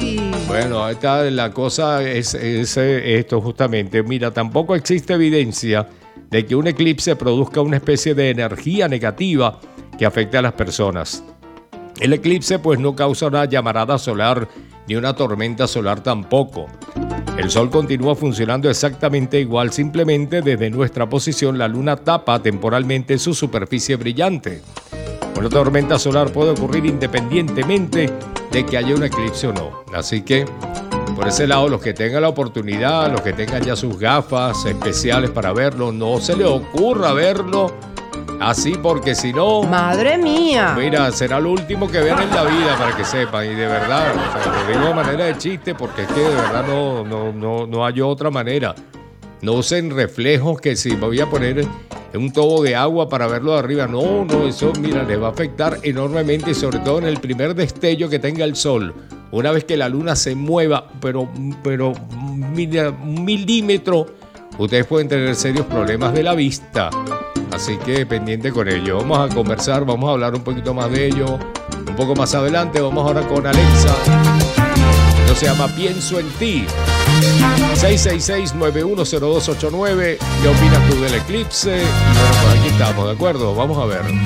Bueno, esta, la cosa es esto justamente. Mira, tampoco existe evidencia de que un eclipse produzca una especie de energía negativa que afecte a las personas. El eclipse pues no causa una llamarada solar ni una tormenta solar tampoco. El Sol continúa funcionando exactamente igual, simplemente desde nuestra posición la Luna tapa temporalmente su superficie brillante. Una tormenta solar puede ocurrir independientemente de que haya un eclipse o no. Así que, por ese lado, los que tengan la oportunidad, los que tengan ya sus gafas especiales para verlo, no se les ocurra verlo así, porque si no... ¡Madre mía! Mira, será lo último que vean en la vida, para que sepan. Y de verdad, o sea, lo digo de manera de chiste, porque es que de verdad no hay otra manera. No usen reflejos que si me voy a poner un tubo de agua para verlo de arriba. No, eso, mira, les va a afectar enormemente, y sobre todo en el primer destello que tenga el sol. Una vez que la luna se mueva, pero mira, un milímetro, ustedes pueden tener serios problemas de la vista. Así que pendiente con ello. Vamos a conversar, vamos a hablar un poquito más de ello un poco más adelante. Vamos ahora con Alexa. Esto se llama Pienso en ti. 666-910289. ¿Qué opinas tú del eclipse? Y bueno, pues aquí estamos, ¿de acuerdo? Vamos a ver.